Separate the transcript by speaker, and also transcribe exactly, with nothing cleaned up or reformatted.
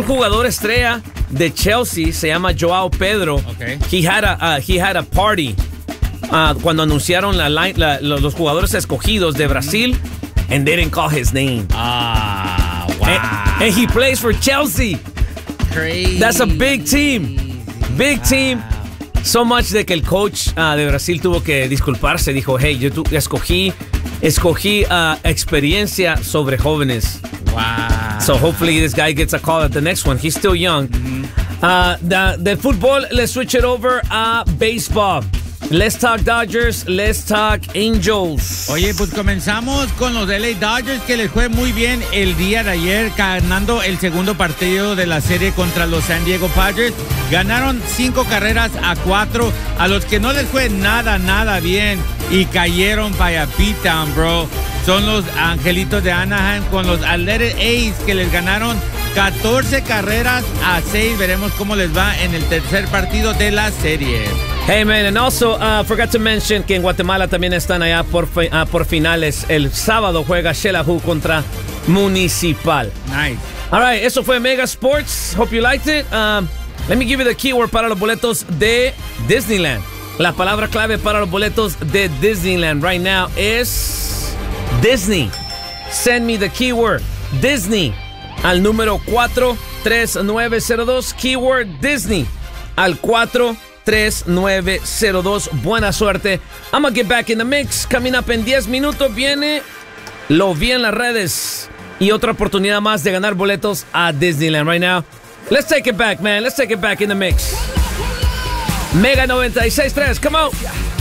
Speaker 1: un jugador estrella de Chelsea, se llama Joao Pedro.
Speaker 2: Okay.
Speaker 1: He had a, uh, he had a party uh, cuando anunciaron la line, la, los, los jugadores escogidos de Brasil, and they didn't call his name.
Speaker 2: Ah, wow.
Speaker 1: And, and he plays for Chelsea.
Speaker 2: Crazy.
Speaker 1: That's a big team. Big wow. team. So much de que el coach uh, de Brasil tuvo que disculparse. Dijo, hey, yo tu, escogí, escogí uh, experiencia sobre jóvenes.
Speaker 2: Wow.
Speaker 1: So hopefully this guy gets a call at the next one. He's still young. Mm-hmm. uh, the, the football, let's switch it over a baseball. Let's talk Dodgers, let's talk Angels.
Speaker 2: Oye, pues comenzamos con los L A Dodgers, que les fue muy bien el día de ayer, ganando el segundo partido de la serie contra los San Diego Padres. Ganaron cinco carreras a cuatro, a los que no les fue nada, nada bien, y cayeron para Beatdown, bro. Son los Angelitos de Anaheim con los Athletic A's, que les ganaron catorce carreras a seis. Veremos cómo les va en el tercer partido de la serie.
Speaker 1: Hey, man, and also, uh, forgot to mention que en Guatemala también están allá por, uh, por finales. El sábado juega Xelajú contra Municipal.
Speaker 2: Nice.
Speaker 1: All right, eso fue Mega Sports. Hope you liked it. Um, let me give you the keyword para los boletos de Disneyland. La palabra clave para los boletos de Disneyland right now es Disney. Send me the keyword Disney al número cuatro tres nueve cero dos. Keyword Disney al cuatro tres nueve cero dos. Buena suerte. I'm gonna get back in the mix. Coming up en diez minutos viene Lo Vi en las redes y otra oportunidad más de ganar boletos a Disneyland right now. Let's take it back, man. Let's take it back in the mix. Mega noventa y seis punto tres. Come on.